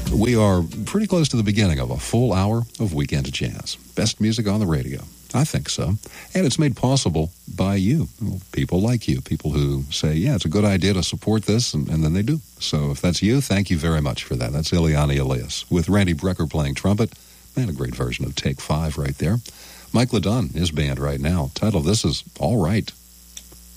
We are pretty close to the beginning of a full hour of Weekend Jazz. Best music on the radio. I think so. And it's made possible by you, people like you, people who say, yeah, it's a good idea to support this, and then they do. So if that's you, thank you very much for that. That's Ileana Elias with Randy Brecker playing trumpet, and a great version of Take 5 right there. Mike LeDun, his band right now. Title, this is All Right.